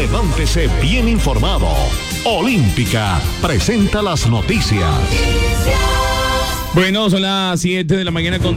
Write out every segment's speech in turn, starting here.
Levántese bien informado. Olímpica presenta las noticias. Bueno, son las 7 de la mañana con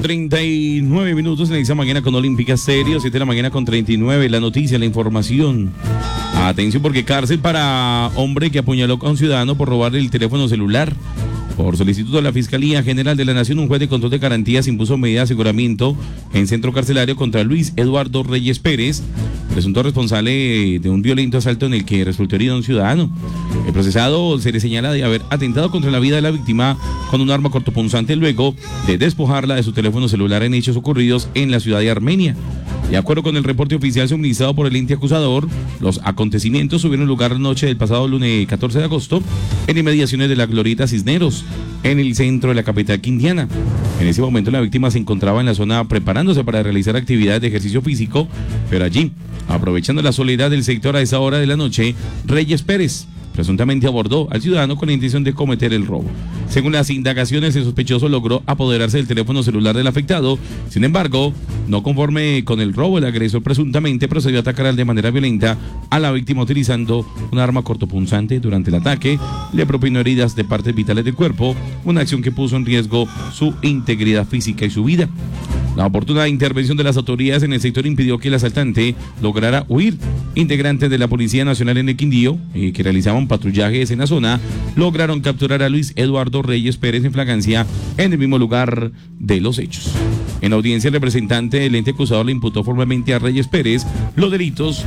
39 minutos en esta mañana con Olímpica Stereo, 7 de la mañana con 39, la noticia, la información. Atención porque cárcel para hombre que apuñaló a un ciudadano por robarle el teléfono celular. Por solicitud de la Fiscalía General de la Nación, un juez de control de garantías impuso medida de aseguramiento en centro carcelario contra Luis Eduardo Reyes Pérez, presunto responsable de un violento asalto en el que resultó herido un ciudadano. El procesado se le señala de haber atentado contra la vida de la víctima con un arma cortopunzante luego de despojarla de su teléfono celular en hechos ocurridos en la ciudad de Armenia. De acuerdo con el reporte oficial suministrado por el ente acusador, los acontecimientos tuvieron lugar la noche del pasado lunes 14 de agosto en inmediaciones de la Glorieta Cisneros, en el centro de la capital quindiana. En ese momento la víctima se encontraba en la zona preparándose para realizar actividades de ejercicio físico, pero allí, aprovechando la soledad del sector a esa hora de la noche, Reyes Pérez presuntamente abordó al ciudadano con la intención de cometer el robo. Según las indagaciones, el sospechoso logró apoderarse del teléfono celular del afectado. Sin embargo, no conforme con el robo, el agresor presuntamente procedió a atacar de manera violenta a la víctima utilizando un arma cortopunzante. Durante el ataque, le propinó heridas de partes vitales del cuerpo, una acción que puso en riesgo su integridad física y su vida. La oportuna intervención de las autoridades en el sector impidió que el asaltante lograra huir. Integrantes de la Policía Nacional en el Quindío, que realizaban patrullajes en la zona, lograron capturar a Luis Eduardo Reyes Pérez en flagrancia en el mismo lugar de los hechos. En la audiencia, el representante del ente acusador le imputó formalmente a Reyes Pérez los delitos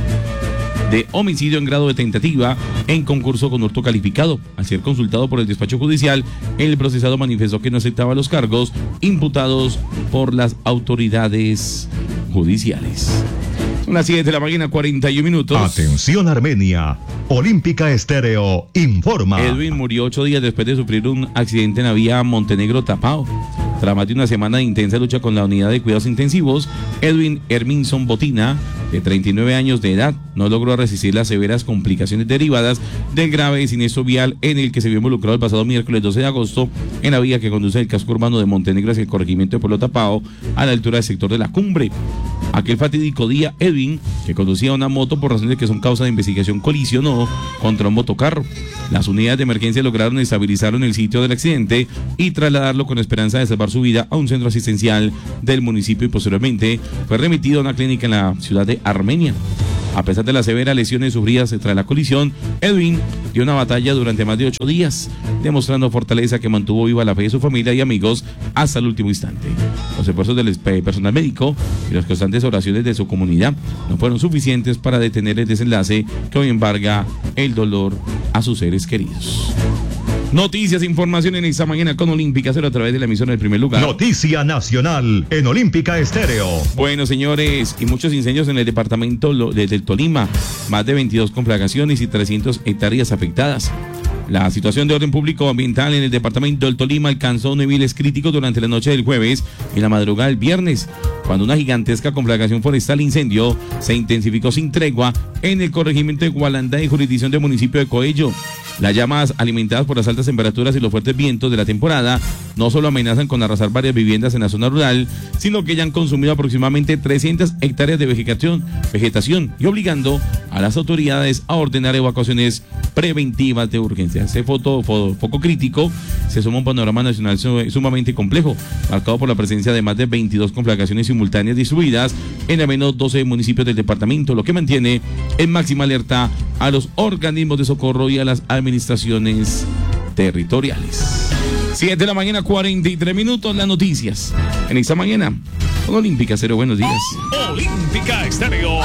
de homicidio en grado de tentativa en concurso con hurto calificado. Al ser consultado por el despacho judicial, el procesado manifestó que no aceptaba los cargos imputados por las autoridades judiciales. Son las 7 de la mañana, 41 minutos. Atención Armenia, Olímpica Estéreo informa. Edwin murió 8 días después de sufrir un accidente en la vía Montenegro-Tapao. Tras más de una semana de intensa lucha con la unidad de cuidados intensivos, Edwin Herminson Botina, de 39 años de edad, no logró resistir las severas complicaciones derivadas del grave siniestro vial en el que se vio involucrado el pasado miércoles 12 de agosto en la vía que conduce del casco urbano de Montenegro hacia el corregimiento de Pueblo Tapao, a la altura del sector de la Cumbre. Aquel fatídico día, Edwin, que conducía una moto por razones que son causa de investigación, colisionó contra un motocarro. Las unidades de emergencia lograron estabilizarlo en el sitio del accidente y trasladarlo con esperanza de salvar su vida a un centro asistencial del municipio y posteriormente fue remitido a una clínica en la ciudad de Armenia. A pesar de las severas lesiones sufridas tras la colisión, Edwin dio una batalla durante más de 8 días, demostrando fortaleza que mantuvo viva la fe de su familia y amigos hasta el último instante. Los esfuerzos del personal médico y las constantes oraciones de su comunidad no fueron suficientes para detener el desenlace que hoy embarga el dolor a sus seres queridos. Noticias, información en esta mañana con Olímpica Stereo a través de la emisora del primer lugar. Noticia nacional en Olímpica Estéreo. Bueno, señores, y muchos incendios en el departamento del Tolima, más de 22 conflagraciones y 300 hectáreas afectadas. La situación de orden público ambiental en el departamento del Tolima alcanzó niveles críticos durante la noche del jueves y la madrugada del viernes, cuando una gigantesca conflagración forestal incendio se intensificó sin tregua en el corregimiento de Gualanda y jurisdicción del municipio de Coello. Las llamas, alimentadas por las altas temperaturas y los fuertes vientos de la temporada, no solo amenazan con arrasar varias viviendas en la zona rural, sino que ya han consumido aproximadamente 300 hectáreas de vegetación y obligando a las autoridades a ordenar evacuaciones preventivas de urgencia. Este foco crítico se suma a un panorama nacional sumamente complejo, marcado por la presencia de más de 22 conflagraciones simultáneas distribuidas en al menos 12 municipios del departamento, lo que mantiene en máxima alerta a los organismos de socorro y a las administraciones territoriales. 7 de la mañana, 43 minutos, las noticias en esta mañana con Olímpica Stereo. Buenos días. Olímpica Estéreo.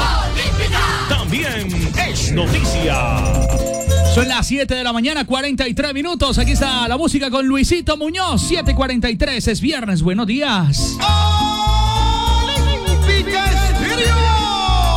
También es noticia. Son las 7 de la mañana, 43 minutos. Aquí está la música con Luisito Muñoz. 7:43, es viernes. Buenos días. Olímpica